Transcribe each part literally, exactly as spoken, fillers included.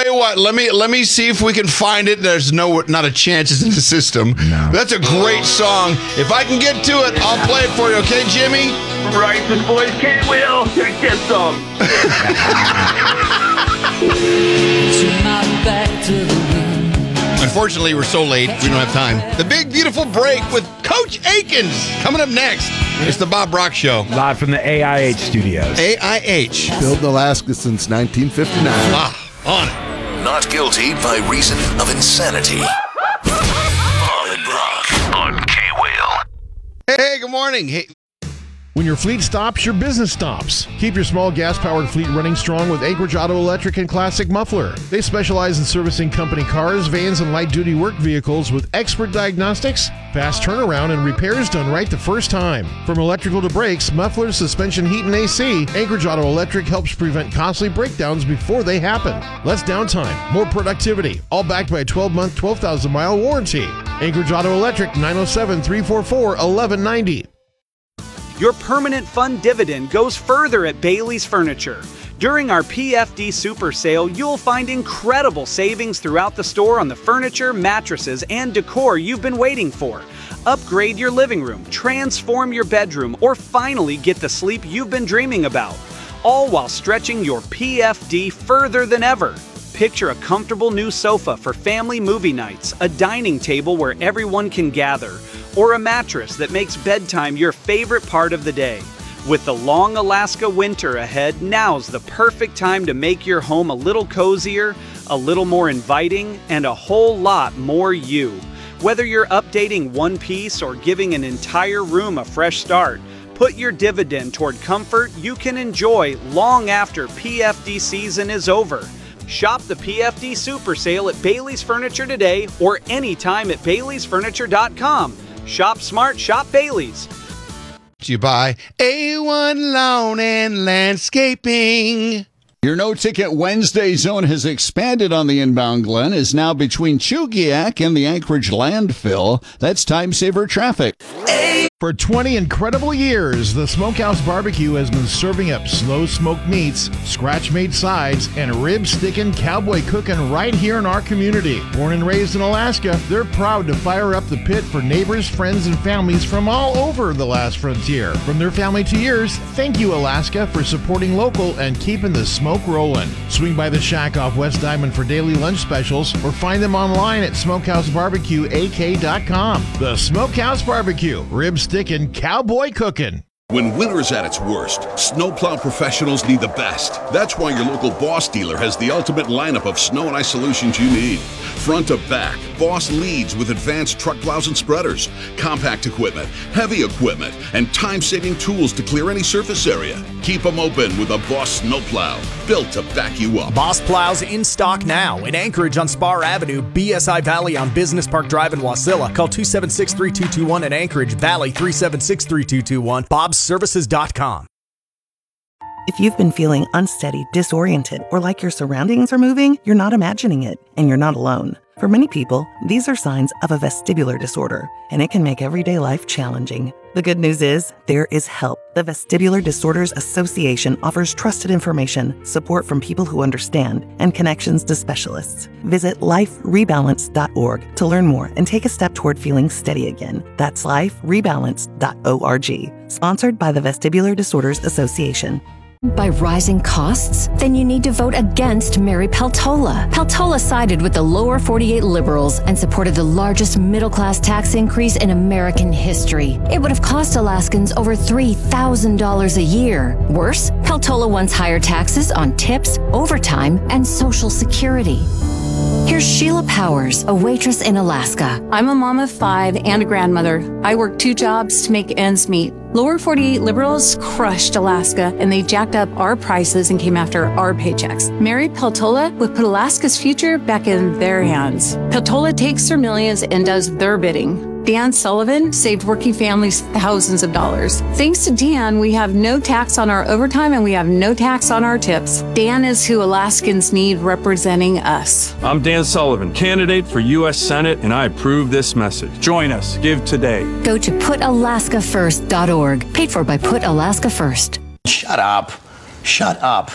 tell you what, let me let me see if we can find it. There's no not a chance it's in the system. No. That's a great song. If I can get to it, I'll play it for you, okay, Jimmy? Rice's voice can't will. Get some. Unfortunately, we're so late, we don't have time. The Big Beautiful Break with Coach Aikens coming up next. It's the Bob Brock Show. Live from the A I H studios. A I H. Built in Alaska since nineteen fifty-nine. Ah, on it. Not guilty by reason of insanity. Bob and Brock on K-Wheel. Hey, good morning. Hey. When your fleet stops, your business stops. Keep your small gas-powered fleet running strong with Anchorage Auto Electric and Classic Muffler. They specialize in servicing company cars, vans, and light-duty work vehicles with expert diagnostics, fast turnaround, and repairs done right the first time. From electrical to brakes, mufflers, suspension, heat, and A C, Anchorage Auto Electric helps prevent costly breakdowns before they happen. Less downtime, more productivity, all backed by a twelve-month, twelve thousand mile warranty. Anchorage Auto Electric, nine oh seven, three four four, one one nine oh. Your permanent fund dividend goes further at Bailey's Furniture. During our P F D Super Sale, you'll find incredible savings throughout the store on the furniture, mattresses, and decor you've been waiting for. Upgrade your living room, transform your bedroom, or finally get the sleep you've been dreaming about. All while stretching your P F D further than ever. Picture a comfortable new sofa for family movie nights, a dining table where everyone can gather, or a mattress that makes bedtime your favorite part of the day. With the long Alaska winter ahead, now's the perfect time to make your home a little cozier, a little more inviting, and a whole lot more you. Whether you're updating one piece or giving an entire room a fresh start, put your dividend toward comfort you can enjoy long after P F D season is over. Shop the P F D Super Sale at Bailey's Furniture today or anytime at Baileys Furniture dot com. Shop smart, shop Bailey's. You buy A one Lawn and Landscaping. Your no-ticket Wednesday zone has expanded on the inbound Glen, is now between Chugiak and the Anchorage landfill. That's time-saver traffic. For twenty incredible years, the Smokehouse Barbecue has been serving up slow-smoked meats, scratch-made sides, and rib-sticking, cowboy cooking right here in our community. Born and raised in Alaska, they're proud to fire up the pit for neighbors, friends, and families from all over the last frontier. From their family to yours, thank you, Alaska, for supporting local and keeping the smoke rolling. Swing by the shack off West Diamond for daily lunch specials or find them online at smokehouse barbecue a k dot com. The Smokehouse Barbecue, rib sticking, cowboy cooking. When winter's at its worst, snowplow professionals need the best. That's why your local Boss dealer has the ultimate lineup of snow and ice solutions you need. Front to back, Boss leads with advanced truck plows and spreaders, compact equipment, heavy equipment, and time-saving tools to clear any surface area. Keep them open with a Boss snowplow, built to back you up. Boss plows in stock now in Anchorage on Spar Avenue, B S I Valley on Business Park Drive in Wasilla. Call two seven six, three two two one in Anchorage, Valley three seven six, three two two one, bobs services dot com. If you've been feeling unsteady, disoriented, or like your surroundings are moving, you're not imagining it, and you're not alone. For many people, these are signs of a vestibular disorder, and it can make everyday life challenging. The good news is, there is help. The Vestibular Disorders Association offers trusted information, support from people who understand, and connections to specialists. Visit life rebalance dot org to learn more and take a step toward feeling steady again. That's life rebalance dot org. Sponsored by the Vestibular Disorders Association. By rising costs? Then you need to vote against Mary Peltola. Peltola sided with the lower forty-eight liberals and supported the largest middle-class tax increase in American history. It would have cost Alaskans over three thousand dollars a year. Worse, Peltola wants higher taxes on tips, overtime, and Social Security. Here's Sheila Powers, a waitress in Alaska. I'm a mom of five and a grandmother. I work two jobs to make ends meet. Lower forty-eight liberals crushed Alaska, and they jacked up our prices and came after our paychecks. Mary Peltola would put Alaska's future back in their hands. Peltola takes their millions and does their bidding. Dan Sullivan saved working families thousands of dollars. Thanks to Dan, we have no tax on our overtime and we have no tax on our tips. Dan is who Alaskans need representing us. I'm Dan Sullivan, candidate for U S Senate, and I approve this message. Join us. Give today. Go to put alaska first dot org. Paid for by Put Alaska First. Shut up. Shut up.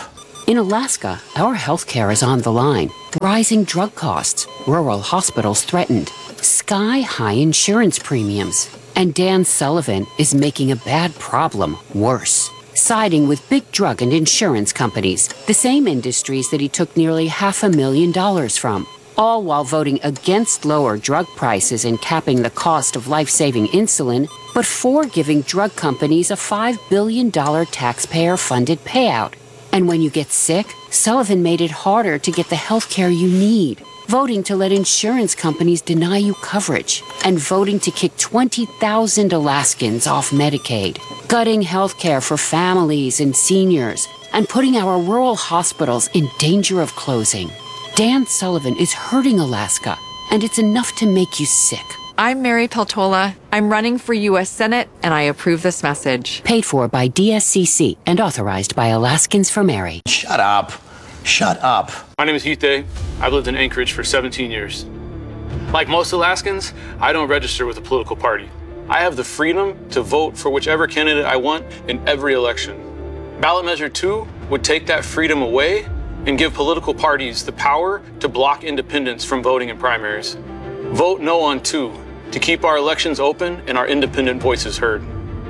In Alaska, our healthcare is on the line. Rising drug costs, rural hospitals threatened, sky-high insurance premiums. And Dan Sullivan is making a bad problem worse, siding with big drug and insurance companies, the same industries that he took nearly half a million dollars from, all while voting against lower drug prices and capping the cost of life-saving insulin, but for giving drug companies a five billion dollars taxpayer-funded payout. And when you get sick, Sullivan made it harder to get the health care you need, voting to let insurance companies deny you coverage, and voting to kick twenty thousand Alaskans off Medicaid, gutting health care for families and seniors, and putting our rural hospitals in danger of closing. Dan Sullivan is hurting Alaska, and it's enough to make you sick. I'm Mary Peltola. I'm running for U S Senate, and I approve this message. Paid for by D S C C and authorized by Alaskans for Mary. Shut up. Shut up. My name is Heath Day. I've lived in Anchorage for seventeen years. Like most Alaskans, I don't register with a political party. I have the freedom to vote for whichever candidate I want in every election. Ballot Measure two would take that freedom away and give political parties the power to block independents from voting in primaries. Vote no on two to keep our elections open and our independent voices heard.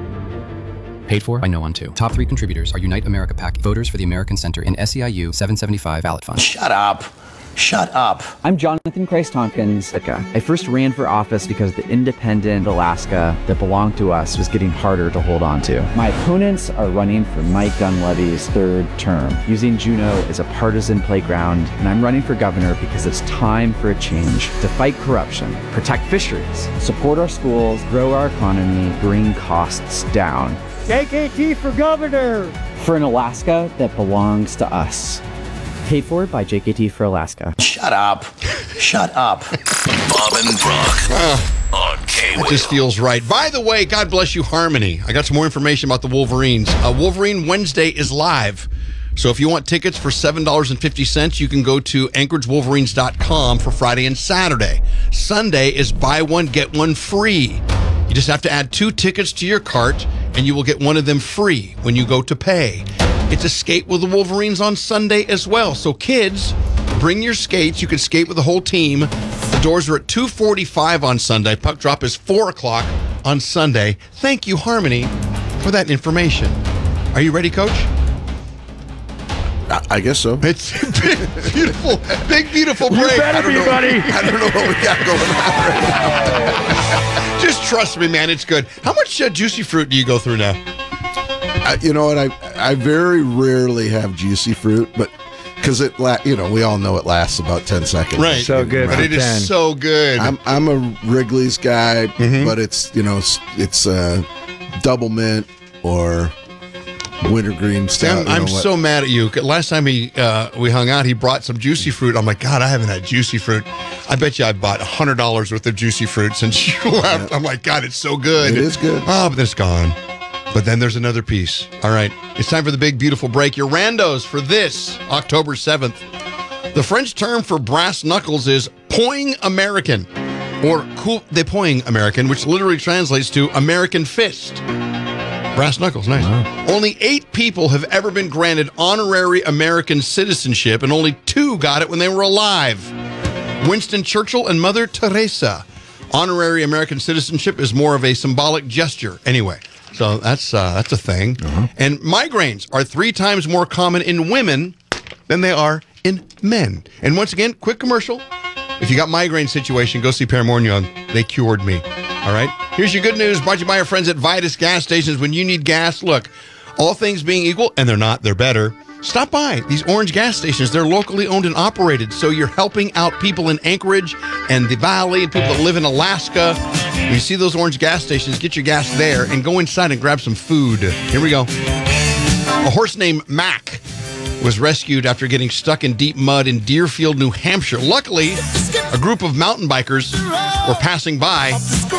Paid for by No On two. Top three contributors are Unite America PAC, Voters for the American Center, and S E I U seven seventy-five Ballot Fund. Shut up. Shut up. I'm Jonathan Christ Tompkins. I first ran for office because the independent Alaska that belonged to us was getting harder to hold on to. My opponents are running for Mike Dunleavy's third term, using Juneau as a partisan playground, and I'm running for governor because it's time for a change to fight corruption, protect fisheries, support our schools, grow our economy, bring costs down. J K T for governor! For an Alaska that belongs to us. Paid for by J K T for Alaska. Shut up. Shut up. Bob and Brock Uh, on K-Wheel. It just feels right. By the way, God bless you, Harmony. I got some more information about the Wolverines. Uh, Wolverine Wednesday is live. So if you want tickets for seven dollars and fifty cents, you can go to Anchorage Wolverines dot com for Friday and Saturday. Sunday is buy one, get one free. You just have to add two tickets to your cart, and you will get one of them free when you go to pay. It's a skate with the Wolverines on Sunday as well. So kids, bring your skates. You can skate with the whole team. The doors are at two forty-five on Sunday. Puck drop is four o'clock on Sunday. Thank you, Harmony, for that information. Are you ready, Coach? I, I guess so. It's big, beautiful, big, beautiful break. You better be, know, buddy. I don't know what we got going on right now. Just trust me, man. It's good. How much uh, juicy fruit do you go through now? I, you know what? I I very rarely have juicy fruit, but because it, la- you know, we all know it lasts about ten seconds. Right. So good. But for it is ten. so good. I'm I'm a Wrigley's guy, Mhm. but it's you know it's, it's uh, double mint or wintergreen stuff. Sam, I'm so mad at you. Last time he uh, we hung out, he brought some juicy fruit. I'm like, God, I haven't had juicy fruit. I bet you I bought one hundred dollars worth of juicy fruit since you left. I'm like, God, it's so good. It is good. Oh, but then it's gone. But then there's another piece. All right. It's time for the big, beautiful break. Your randos for this October seventh. The French term for brass knuckles is poing American, or coup de poing American, which literally translates to American fist. Brass knuckles, nice. Wow. Only eight people have ever been granted honorary American citizenship, and only two got it when they were alive. Winston Churchill and Mother Teresa. Honorary American citizenship is more of a symbolic gesture. Anyway, so that's uh, that's a thing. Uh-huh. And migraines are three times more common in women than they are in men. And once again, quick commercial. If you got migraine situation, go see Paramornion. They cured me. All right? Here's your good news. Brought to you by our friends at Vitus Gas Stations. When you need gas, look, all things being equal, and they're not, they're better, stop by these orange gas stations. They're locally owned and operated, so you're helping out people in Anchorage and the Valley and people that live in Alaska. When you see those orange gas stations, get your gas there and go inside and grab some food. Here we go. A horse named Mac was rescued after getting stuck in deep mud in Deerfield, New Hampshire. Luckily, a group of mountain bikers were passing by,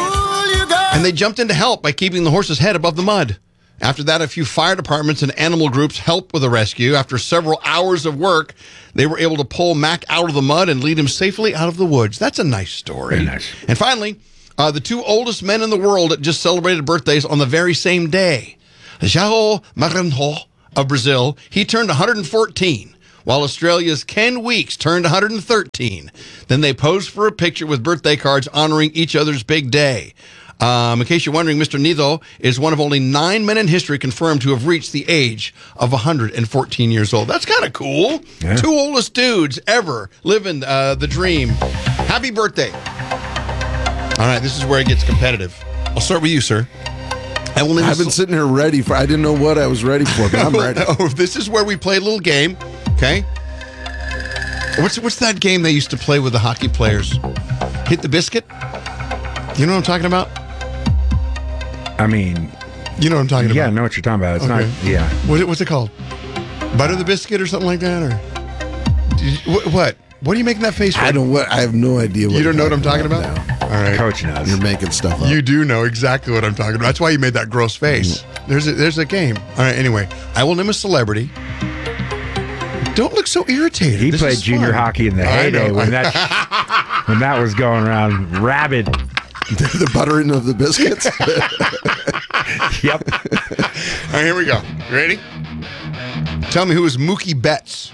and they jumped in to help by keeping the horse's head above the mud. After that, a few fire departments and animal groups helped with the rescue. After several hours of work, they were able to pull Mac out of the mud and lead him safely out of the woods. That's a nice story. Very nice. And finally, uh, the two oldest men in the world just celebrated birthdays on the very same day. João Maranhão of Brazil, he turned one hundred fourteen. while Australia's Ken Weeks turned one hundred thirteen. Then they posed for a picture with birthday cards honoring each other's big day. Um, in case you're wondering, Mister Nido is one of only nine men in history confirmed to have reached the age of one hundred fourteen years old. That's kind of cool. Yeah. Two oldest dudes ever living uh, the dream. Happy birthday. All right, this is where it gets competitive. I'll start with you, sir. I will I've been sitting here ready for. I didn't know what I was ready for, but I'm ready. Oh, this is where we play a little game. Okay. What's what's that game they used to play with the hockey players? Hit the biscuit. You know what I'm talking about? I mean, you know what I'm talking yeah, about. I know what you're talking about. It's Okay. not. Yeah. What, what's it called? Butter the biscuit or something like that, or Did you- what? What? What are you making that face for? I don't. What I have no idea. What You don't know what you're I'm talking about? now. All right. Coach knows. You're making stuff up. You do know exactly what I'm talking about. That's why you made that gross face. There's a, there's a game. All right. Anyway, I will name a celebrity. Don't look so irritated. He This played is junior fun. hockey in the I heyday know. when that when that was going around rabid. The buttering of the biscuits. Yep. All right, here we go. You ready? Tell me who is Mookie Betts.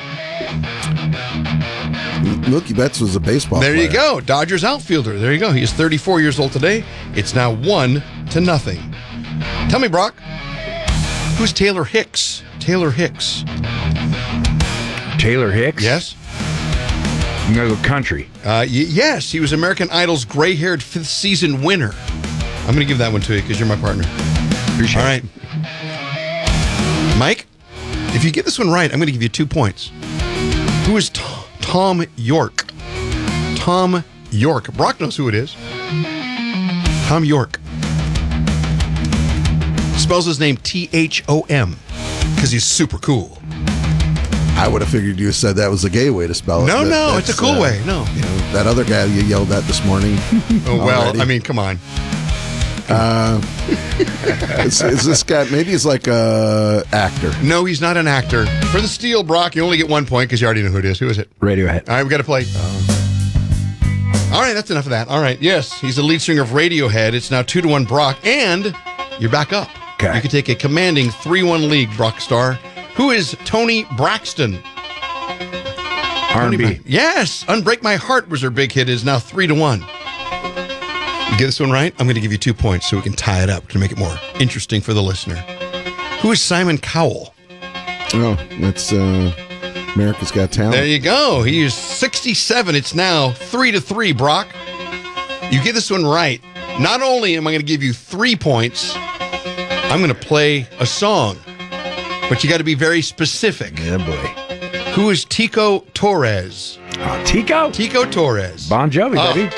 Mookie Betts was a baseball There player. you go. Dodgers outfielder. There you go. He is thirty-four years old today. It's now one to nothing. Tell me, Brock, who's Taylor Hicks? Taylor Hicks. Taylor Hicks? Yes. I'm going to go country. Uh, y- yes, he was American Idol's gray-haired fifth season winner. I'm going to give that one to you because you're my partner. Appreciate All right. Mike, if you get this one right, I'm going to give you two points. Who is T- Tom York? Tom York. Brock knows who it is. Tom York. Spells his name T H O M because he's super cool. I would have figured you said that was a gay way to spell it. No, but no, it's a that's, cool uh, way. No. You know, that other guy you yelled at this morning. Oh, well, already. I mean, come on. Uh, is, is this guy, maybe he's like a actor. No, he's not an actor. For the steal, Brock, you only get one point because you already know who it is. Who is it? Radiohead. All right, we got to play. All right, that's enough of that. All right, yes, he's the lead singer of Radiohead. It's now two to one, Brock, and you're back up. Okay. You can take a commanding three one lead, Brock Star. Who is Tony Braxton? R and B. Yes, Unbreak My Heart was her big hit. It is now three to one. You get this one right? I'm going to give you two points so we can tie it up to make it more interesting for the listener. Who is Simon Cowell? Oh, that's uh, America's Got Talent. There you go. He is sixty-seven. It's now three to three, Brock. You get this one right. Not only am I going to give you three points, I'm going to play a song. But you got to be very specific. Yeah, boy. Who is Tico Torres? Oh, Tico? Tico Torres. Bon Jovi, Oh. baby.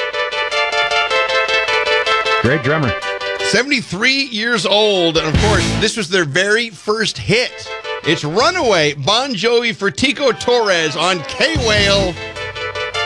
Great drummer. seventy-three years old. And of course, this was their very first hit. It's Runaway, Bon Jovi for Tico Torres on K-Whale.